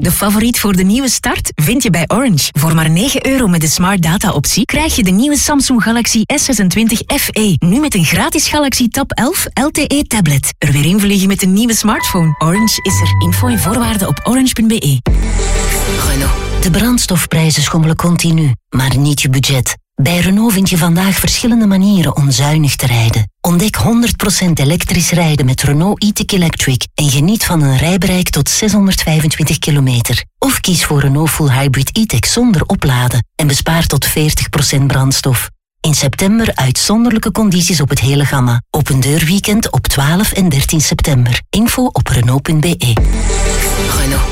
De favoriet voor de nieuwe start vind je bij Orange. Voor maar €9 met de Smart Data optie krijg je de nieuwe Samsung Galaxy S26 FE. Nu met een gratis Galaxy Tab 11 LTE tablet. Er weer invliegen met een nieuwe smartphone. Orange is er. Info en voorwaarden op orange.be. Renault. De brandstofprijzen schommelen continu, maar niet je budget. Bij Renault vind je vandaag verschillende manieren om zuinig te rijden. Ontdek 100% elektrisch rijden met Renault e-tech Electric en geniet van een rijbereik tot 625 kilometer. Of kies voor Renault Full Hybrid e-tech zonder opladen en bespaar tot 40% brandstof. In september uitzonderlijke condities op het hele gamma. Open deurweekend op 12 en 13 september. Info op Renault.be. Renault.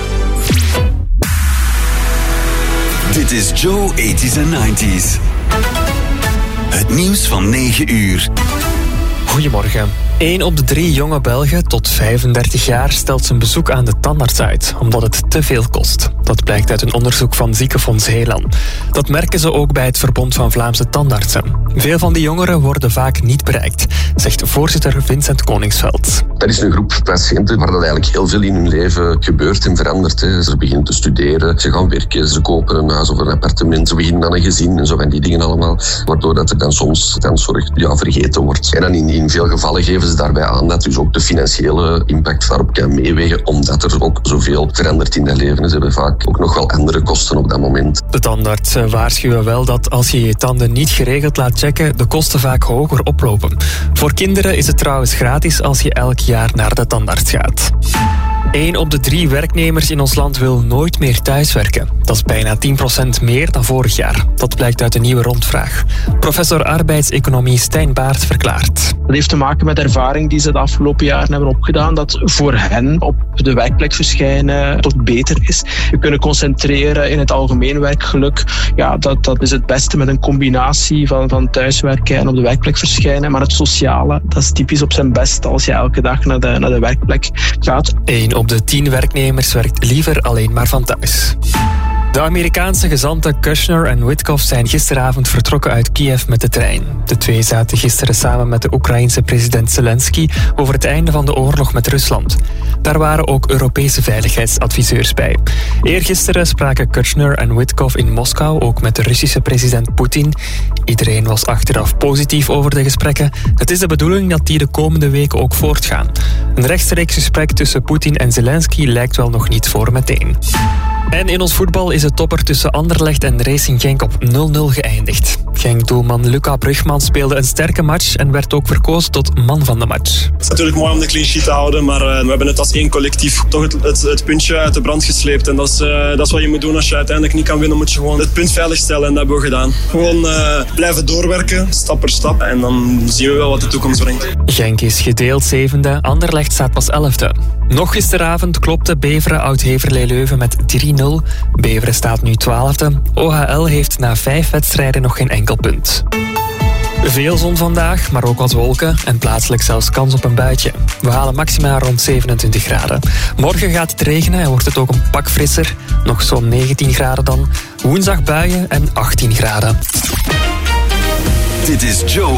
Dit is Joe 80s en 90s. Het nieuws van 9 uur. Goedemorgen. 1 op de 3 jonge Belgen tot 35 jaar stelt zijn bezoek aan de tandarts uit, omdat het te veel kost. Dat blijkt uit een onderzoek van Ziekenfonds Helan. Dat merken ze ook bij het Verbond van Vlaamse Tandartsen. Veel van die jongeren worden vaak niet bereikt, zegt voorzitter Vincent Koningsveld. Dat is een groep patiënten waar dat eigenlijk heel veel in hun leven gebeurt en verandert. Ze beginnen te studeren, ze gaan werken, ze kopen een huis of een appartement, ze beginnen aan een gezin en zo van die dingen allemaal. Waardoor dat er dan soms tandzorg vergeten wordt. En dan in veel gevallen geven ze daarbij aan dat dus ook de financiële impact daarop kan meewegen, omdat er ook zoveel verandert in dat leven. Ze hebben vaak ook nog wel andere kosten op dat moment. De tandartsen waarschuwen wel dat als je je tanden niet geregeld laat checken, de kosten vaak hoger oplopen. Voor kinderen is het trouwens gratis als je elk jaar naar de tandarts gaat. 1 op de 3 werknemers in ons land wil nooit meer thuiswerken. Dat is bijna 10% meer dan vorig jaar. Dat blijkt uit een nieuwe rondvraag. Professor arbeidseconomie Stijn Baert verklaart. Dat heeft te maken met de ervaring die ze de afgelopen jaren hebben opgedaan, dat voor hen op de werkplek verschijnen toch beter is. Je kunnen concentreren in het algemeen werkgeluk. Ja, dat is het beste met een combinatie van thuiswerken en op de werkplek verschijnen. Maar het sociale, dat is typisch op zijn best als je elke dag naar de werkplek gaat. 1 op de 10 werknemers werkt liever alleen maar van thuis. De Amerikaanse gezanten Kushner en Witkoff zijn gisteravond vertrokken uit Kiev met de trein. De twee zaten gisteren samen met de Oekraïense president Zelensky over het einde van de oorlog met Rusland. Daar waren ook Europese veiligheidsadviseurs bij. Eergisteren spraken Kushner en Witkoff in Moskou ook met de Russische president Poetin. Iedereen was achteraf positief over de gesprekken. Het is de bedoeling dat die de komende weken ook voortgaan. Een rechtstreeks gesprek tussen Poetin en Zelensky lijkt wel nog niet voor meteen. En in ons voetbal is de topper tussen Anderlecht en Racing Genk op 0-0 geëindigd. Genk-doelman Luca Brugman speelde een sterke match en werd ook verkozen tot man van de match. Het is natuurlijk mooi om de clean sheet te houden, maar we hebben het als één collectief toch het puntje uit de brand gesleept. En dat is wat je moet doen als je uiteindelijk niet kan winnen, moet je gewoon het punt veilig stellen en dat hebben we gedaan. Gewoon blijven doorwerken, stap per stap en dan zien we wel wat de toekomst brengt. Genk is gedeeld 7e, Anderlecht staat pas 11e. Nog gisteravond klopte Beveren Oud-Heverlee Leuven met 3-0. Beveren staat nu 12e. OHL heeft na 5 wedstrijden nog geen enkel punt. Veel zon vandaag, maar ook wat wolken en plaatselijk zelfs kans op een buitje. We halen maxima rond 27 graden. Morgen gaat het regenen en wordt het ook een pak frisser. Nog zo'n 19 graden dan. Woensdag buien en 18 graden. Dit is Joe